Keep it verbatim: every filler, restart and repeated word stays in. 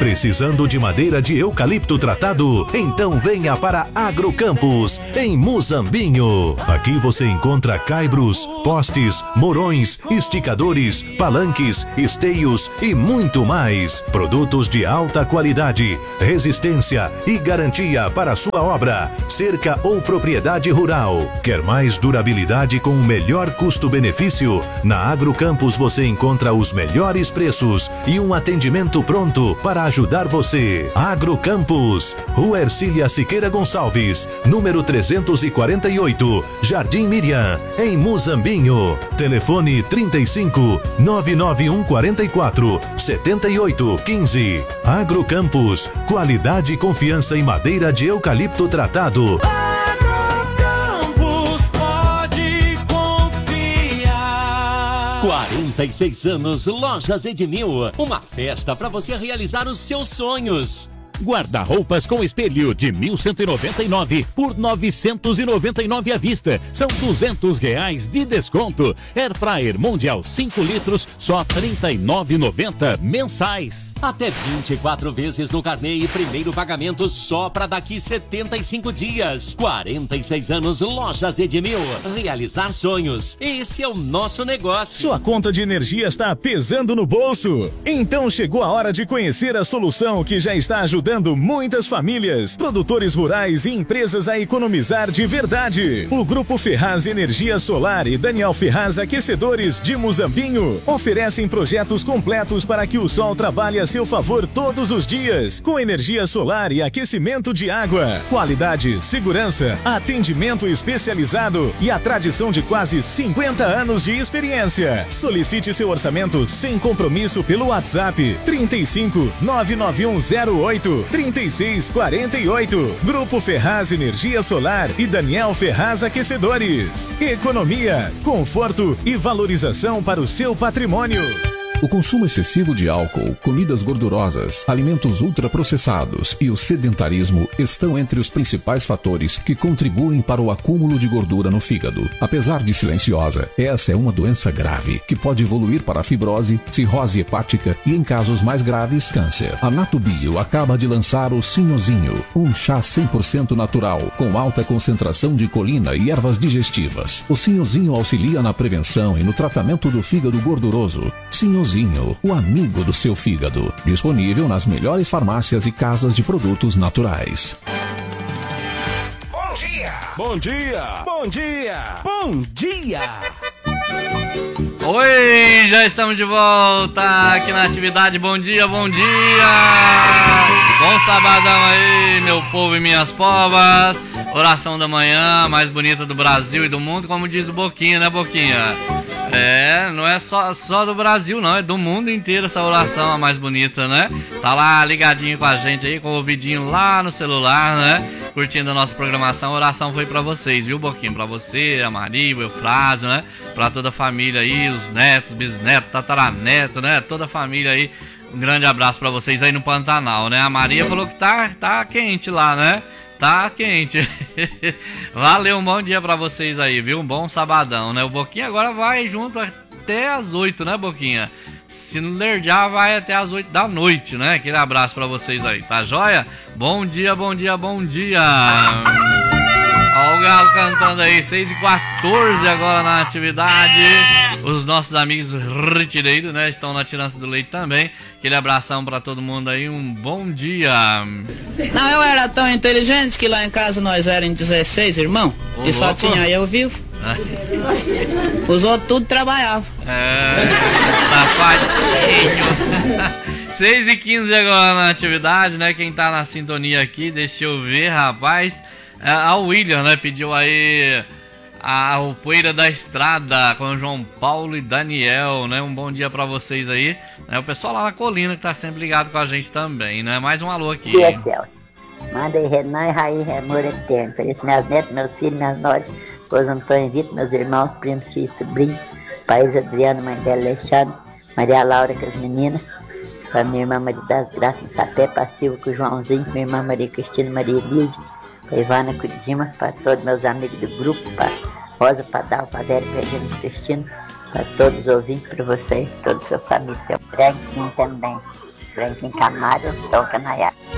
Precisando de madeira de eucalipto tratado? Então venha para Agrocampos, em Muzambinho. Aqui você encontra caibros, postes, morões, esticadores, palanques, esteios e muito mais. Produtos de alta qualidade, resistência e garantia para sua obra, cerca ou propriedade rural. Quer mais durabilidade com o melhor custo-benefício? Na Agrocampos você encontra os melhores preços e um atendimento pronto para ajudar você. Agrocampos, Rua Ercília Siqueira Gonçalves, número trezentos e quarenta e oito, Jardim Miriam, em Muzambinho. Telefone trinta e cinco, nove nove um quatro quatro, sete oito um cinco. Agrocampos, qualidade e confiança em madeira de eucalipto tratado. Agrocampos, pode confiar. quarenta e seis anos, Lojas Edmil. Uma festa para você realizar os seus sonhos. Guarda-roupas com espelho de mil cento e noventa e nove por novecentos e noventa e nove à vista. São duzentos reais de desconto. Air Fryer Mundial cinco litros, só trinta e nove reais e noventa centavos mensais. Até vinte e quatro vezes no carnê e primeiro pagamento só para daqui setenta e cinco dias. quarenta e seis anos, Lojas Edmil. Realizar sonhos. Esse é o nosso negócio. Sua conta de energia está pesando no bolso? Então chegou a hora de conhecer a solução que já está ajudando muitas famílias, produtores rurais e empresas a economizar de verdade. O Grupo Ferraz Energia Solar e Daniel Ferraz Aquecedores de Muzambinho oferecem projetos completos para que o sol trabalhe a seu favor todos os dias, com energia solar e aquecimento de água. Qualidade, segurança, atendimento especializado e a tradição de quase cinquenta anos de experiência. Solicite seu orçamento sem compromisso pelo WhatsApp trinta e cinco, nove nove um zero oito, trinta e seis quarenta e oito. Grupo Ferraz Energia Solar e Daniel Ferraz Aquecedores. Economia, conforto e valorização para o seu patrimônio. O consumo excessivo de álcool, comidas gordurosas, alimentos ultraprocessados e o sedentarismo estão entre os principais fatores que contribuem para o acúmulo de gordura no fígado. Apesar de silenciosa, essa é uma doença grave que pode evoluir para fibrose, cirrose hepática e, em casos mais graves, câncer. A Natubio acaba de lançar o Sinhozinho, um chá cem por cento natural com alta concentração de colina e ervas digestivas. O Sinhozinho auxilia na prevenção e no tratamento do fígado gorduroso. Sinhozinho, o amigo do seu fígado. Disponível nas melhores farmácias e casas de produtos naturais. Bom dia! Bom dia! Bom dia! Bom dia! Oi, já estamos de volta aqui na atividade. Bom dia, bom dia! Bom sabadão aí, meu povo e minhas povas. Oração da manhã, mais bonita do Brasil e do mundo, como diz o Boquinha, né, Boquinha? É, não é só, só do Brasil, não, é do mundo inteiro essa oração a mais bonita, né? Tá lá ligadinho com a gente aí, com o ouvidinho lá no celular, né? Curtindo a nossa programação. A oração foi pra vocês, viu, Boquinha? Pra você, a Maria, o Eufrásio, né? Pra toda a família aí, os netos, bisnetos, tataranetos, né? Toda a família aí. Um grande abraço pra vocês aí no Pantanal, né? A Maria falou que tá, tá quente lá, né? Tá quente. Valeu, um bom dia pra vocês aí, viu? Um bom sabadão, né? O Boquinha agora vai junto até as oito, né, Boquinha? Se não lerjar, vai até as oito da noite, né? Aquele abraço pra vocês aí, tá joia? Bom dia, bom dia, bom dia. Ó o Galo cantando aí, seis e quatorze agora na atividade. Os nossos amigos retireiros, né, estão na tirança do leite também. Aquele abração pra todo mundo aí, um bom dia. Não, eu era tão inteligente que lá em casa nós éramos dezesseis irmãos. Ô, e só louco. tinha eu vivo. Ah. Os outros tudo trabalhavam. É, safadinho. seis e quinze agora na atividade, né? Quem tá na sintonia aqui, deixa eu ver, rapaz. É, a William, né, pediu aí a, o Poeira da Estrada com o João Paulo e Daniel, né? Um bom dia pra vocês aí. É, o pessoal lá na colina que tá sempre ligado com a gente também, né? Mais um alô aqui. Dia, Celso. Manda aí, Renan e Raí, amor eterno. Feliz minhas netas, meus filhos, minhas noras, esposa Antônio Vitor, meus irmãos, primos, filhos, sobrinhos, País Adriano, mãe dela, Alexandre, Maria Laura com as meninas, pra minha irmã Maria das Graças, Sapé, passivo com o Joãozinho, minha irmã Maria Cristina, Maria Elise, pra Ivana Curidima, para todos meus amigos do grupo, para Rosa, para Dal, para Vera, para Regina Cristina, para todos os ouvintes, para você e toda a sua família. Teu preguinho também. Franklin Camargo toca na área.